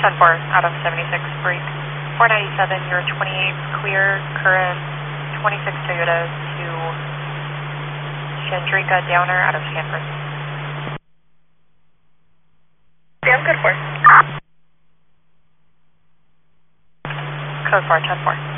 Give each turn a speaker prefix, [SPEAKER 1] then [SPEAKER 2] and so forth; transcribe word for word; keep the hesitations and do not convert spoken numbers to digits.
[SPEAKER 1] ten four out of seventy-six, break. four ninety-seven, you're twenty-eight, clear, current, twenty-six Toyota to Chandrika Downer out of Stanford.
[SPEAKER 2] Yeah, I'm good for.
[SPEAKER 1] Code four, ten four.